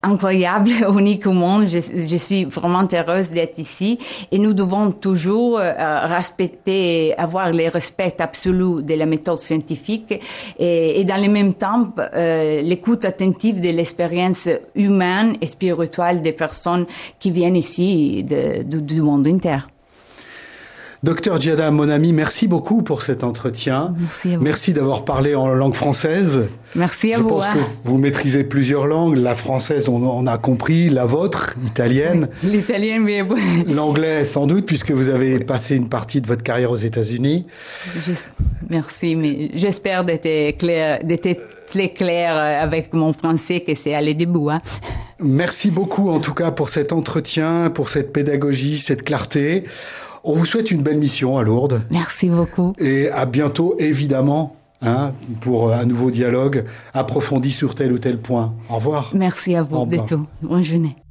incroyable, unique au monde. Je suis vraiment heureuse d'être ici et nous devons toujours respecter et avoir le respect absolu de la méthode scientifique et dans le même temps l'écoute attentive de l'expérience humaine et spirituelle des personnes qui viennent ici du monde entier. Docteur Giada, mon ami, merci beaucoup pour cet entretien. Merci à vous. Merci d'avoir parlé en langue française. Merci à vous. Je pense que vous maîtrisez plusieurs langues. La française, on a compris. La vôtre, italienne. Oui, l'italien, mais... L'anglais, sans doute, puisque vous avez passé une partie de votre carrière aux États-Unis. Merci, mais j'espère d'être très clair avec mon français, que c'est allé du bout. Merci beaucoup, en tout cas, pour cet entretien, pour cette pédagogie, cette clarté. On vous souhaite une belle mission à Lourdes. Merci beaucoup. Et à bientôt, évidemment, pour un nouveau dialogue approfondi sur tel ou tel point. Au revoir. Merci à vous de tout. Bonne journée.